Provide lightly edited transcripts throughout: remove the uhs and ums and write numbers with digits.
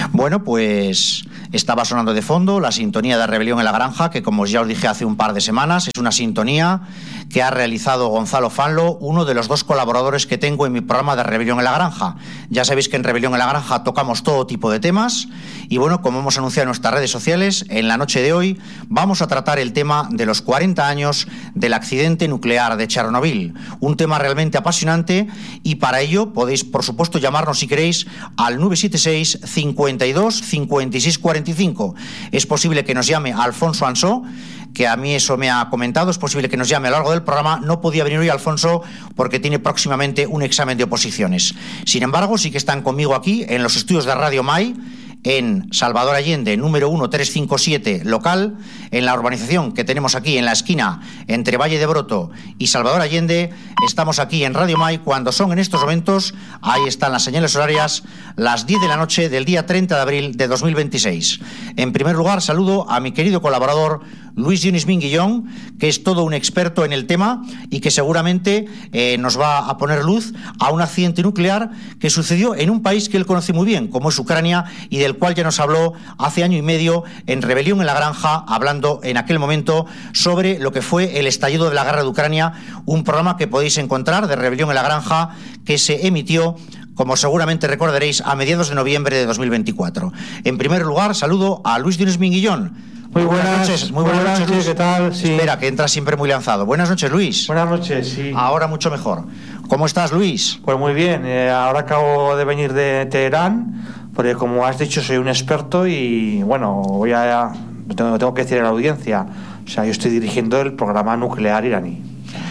Bueno, pues estaba sonando de fondo la sintonía de Rebelión en la Granja, que como ya os dije hace un par de semanas, es una sintonía que ha realizado Gonzalo Fanlo, uno de los dos colaboradores que tengo en mi programa de Rebelión en la Granja. Ya sabéis que en Rebelión en la Granja tocamos todo tipo de temas y bueno, como hemos anunciado en nuestras redes sociales, en la noche de hoy vamos a tratar el tema de los 40 años del accidente nuclear de Chernobyl. Un tema realmente apasionante y para ello podéis, por supuesto, llamarnos si queréis al 976 52 56 45. Es posible que nos llame Alfonso Ansó, que a mí eso me ha comentado, es posible que nos llame a lo largo del programa. No podía venir hoy Alfonso porque tiene próximamente un examen de oposiciones. Sin embargo, sí que están conmigo aquí en los estudios de Radio Mai, en Salvador Allende, número 1357 local, en la urbanización que tenemos aquí en la esquina entre Valle de Broto y Salvador Allende. Estamos aquí en Radio Mai cuando son en estos momentos, ahí están las señales horarias, las 10 de la noche del día 30 de abril de 2026. En primer lugar, saludo a mi querido colaborador Luis Dionis Minguillón, que es todo un experto en el tema y que seguramente nos va a poner luz a un accidente nuclear que sucedió en un país que él conoce muy bien, como es Ucrania, y del cual ya nos habló hace año y medio en Rebelión en la Granja, hablando en aquel momento sobre lo que fue el estallido de la guerra de Ucrania, un programa que podéis encontrar de Rebelión en la Granja que se emitió, como seguramente recordaréis, a mediados de noviembre de 2024. En primer lugar, saludo a Luis Dionis Minguillón. Muy buenas noches, Luis. ¿Qué tal? Sí. Espera, que entras siempre muy lanzado. Buenas noches, Luis. Buenas noches, sí. Ahora mucho mejor. ¿Cómo estás, Luis? Pues muy bien, ahora acabo de venir de Teherán, porque como has dicho soy un experto y bueno, tengo que decir a la audiencia, o sea, yo estoy dirigiendo el programa nuclear iraní.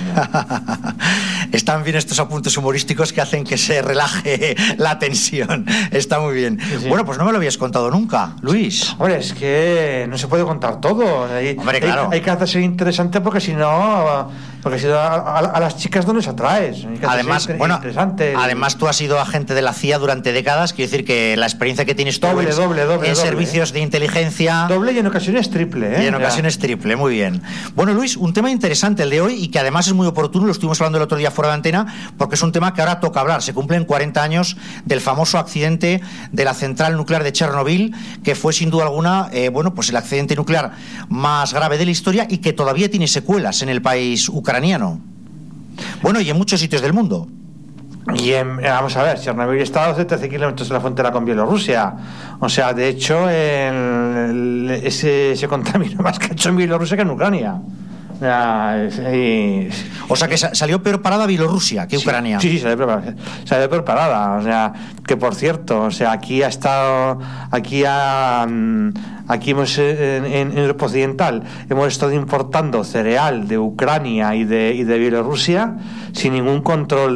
Están bien estos apuntes humorísticos que hacen que se relaje la tensión. Está muy bien. Sí. Bueno, pues no me lo habías contado nunca, Luis. Hombre, es que no se puede contar todo. Hombre, claro. Hay que hacerse interesante porque si no a las chicas no les atraes. Además, bueno, además tú has sido agente de la CIA durante décadas, quiero decir que la experiencia que tienes tú en servicios de inteligencia... Doble y en ocasiones triple, Y en ocasiones triple, muy bien. Bueno, Luis, un tema interesante el de hoy y que además es muy oportuno, lo estuvimos hablando el otro día fuera de antena, porque es un tema que ahora toca hablar. Se cumplen 40 años del famoso accidente de la central nuclear de Chernobyl, que fue sin duda alguna, pues el accidente nuclear más grave de la historia y que todavía tiene secuelas en el país ucraniano. Bueno, y en muchos sitios del mundo. Y vamos a ver, Chernobyl está a 13 kilómetros de la frontera con Bielorrusia. O sea, de hecho, se contaminó más que en Bielorrusia que en Ucrania. O sea que salió peor parada Bielorrusia que Ucrania. Sí, salió peor parada. O sea, que por cierto, o sea, aquí hemos en Europa Occidental hemos estado importando cereal de Ucrania y de Bielorrusia sin ningún control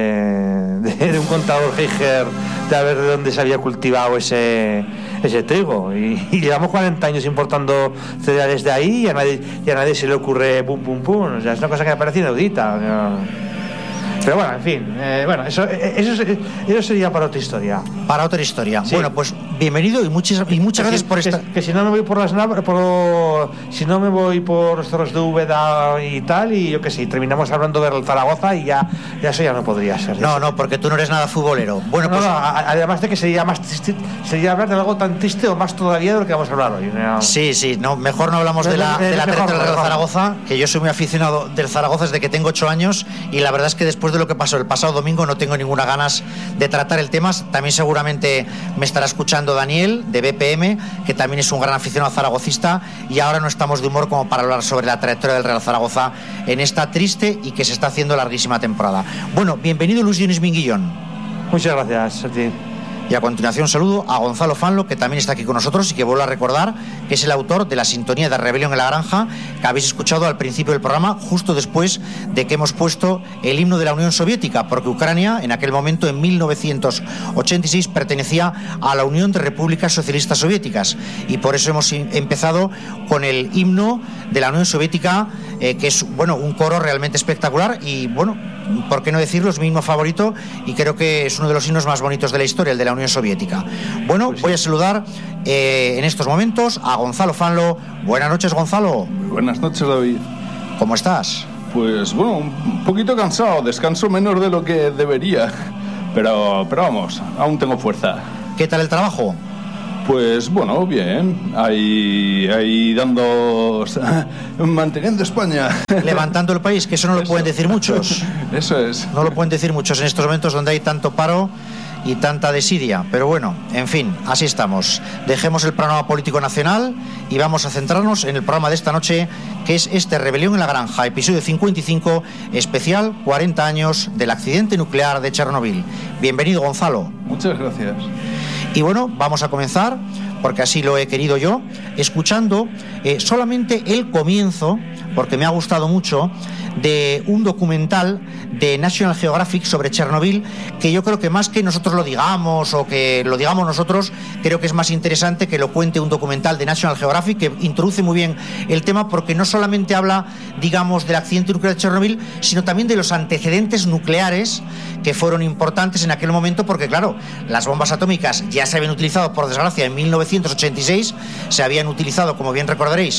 de un contador Geiger de a ver de dónde se había cultivado ese trigo y llevamos 40 años importando cereales de ahí y a nadie se le ocurre pum. O sea, es una cosa que me parece inaudita. Pero bueno, en fin, eso sería para otra historia. Para otra historia. Sí. Bueno, pues bienvenido y muchas gracias por esta. Que si no me voy si no me voy por los cerros de Úbeda y tal, y yo qué sé, terminamos hablando del Zaragoza y ya eso ya no podría ser. No, porque tú no eres nada futbolero. Bueno, pues además de que sería hablar de algo tan triste o más todavía de lo que vamos a hablar hoy. Sí, no, mejor no hablamos de la trayectoria del Real Zaragoza, que yo soy muy aficionado del Zaragoza desde que tengo 8 años y la verdad es que después de lo que pasó el pasado domingo no tengo ninguna ganas de tratar el tema. También seguramente me estará escuchando Daniel de BPM, que también es un gran aficionado zaragocista, y ahora no estamos de humor como para hablar sobre la trayectoria del Real Zaragoza en esta triste y que se está haciendo larguísima temporada. Bueno, bienvenido Luis Dionis Minguillón. Muchas gracias a ti. Y a continuación saludo a Gonzalo Fanlo, que también está aquí con nosotros y que vuelvo a recordar que es el autor de la sintonía de Rebelión en la Granja, que habéis escuchado al principio del programa, justo después de que hemos puesto el himno de la Unión Soviética, porque Ucrania en aquel momento, en 1986, pertenecía a la Unión de Repúblicas Socialistas Soviéticas y por eso hemos empezado con el himno de la Unión Soviética, que es un coro realmente espectacular y por qué no decirlo, es mi himno favorito y creo que es uno de los himnos más bonitos de la historia, el de la Unión Soviética. Bueno, voy a saludar en estos momentos a Gonzalo Fanlo. Buenas noches, Gonzalo. Muy buenas noches, David. ¿Cómo estás? Pues un poquito cansado, descanso menos de lo que debería, pero vamos, aún tengo fuerza. ¿Qué tal el trabajo? Pues bueno, bien, ahí dando, manteniendo España. Levantando el país, que eso no lo pueden decir muchos. Eso es. No lo pueden decir muchos en estos momentos donde hay tanto paro y tanta desidia. Pero bueno, en fin, así estamos. Dejemos el panorama político nacional y vamos a centrarnos en el programa de esta noche, que es este Rebelión en la Granja, episodio 55, especial 40 años del accidente nuclear de Chernobyl. Bienvenido, Gonzalo. Muchas gracias. Y bueno, vamos a comenzar, porque así lo he querido yo, escuchando solamente el comienzo, porque me ha gustado mucho, de un documental de National Geographic sobre Chernobyl, que yo creo que más que nosotros lo digamos o que lo digamos nosotros, creo que es más interesante que lo cuente un documental de National Geographic, que introduce muy bien el tema, porque no solamente habla, digamos, del accidente nuclear de Chernobyl, sino también de los antecedentes nucleares que fueron importantes en aquel momento, porque claro, las bombas atómicas ya se habían utilizado, por desgracia, en 1986, se habían utilizado, como bien recordaréis,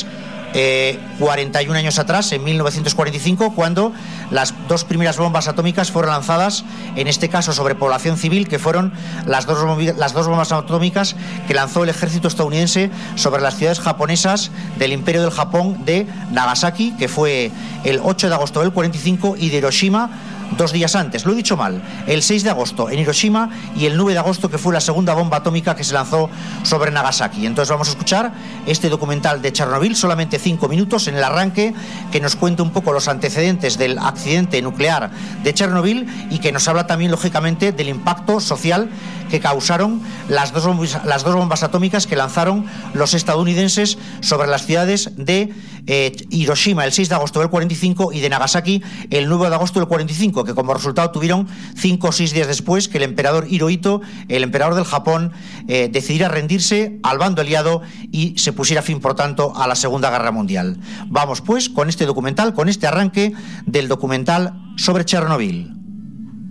41 años atrás, en 1945, cuando las dos primeras bombas atómicas fueron lanzadas, en este caso sobre población civil, que fueron las dos bombas atómicas que lanzó el ejército estadounidense sobre las ciudades japonesas del Imperio del Japón de Nagasaki, que fue el 8 de agosto del 45, y de Hiroshima 2 días antes, lo he dicho mal, el 6 de agosto en Hiroshima y el 9 de agosto, que fue la segunda bomba atómica que se lanzó sobre Nagasaki. Entonces vamos a escuchar este documental de Chernobyl, solamente 5 minutos en el arranque, que nos cuenta un poco los antecedentes del accidente nuclear de Chernobyl y que nos habla también, lógicamente, del impacto social que causaron las dos bombas atómicas que lanzaron los estadounidenses sobre las ciudades de Hiroshima el 6 de agosto del 45 y de Nagasaki el 9 de agosto del 45, que como resultado tuvieron 5 o 6 días después que el emperador Hirohito, el emperador del Japón, decidiera rendirse al bando aliado y se pusiera fin, por tanto, a la Segunda Guerra Mundial. Vamos pues con este documental, con este arranque del documental sobre Chernobyl.